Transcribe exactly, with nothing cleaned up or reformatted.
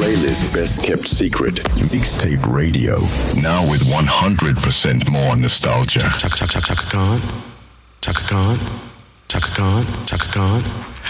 playlist best kept secret. Mixtape Radio. Now with one hundred percent more nostalgia. Chaka Chaka Chaka Khan. Chaka Khan. Chaka Khan. Chaka Khan.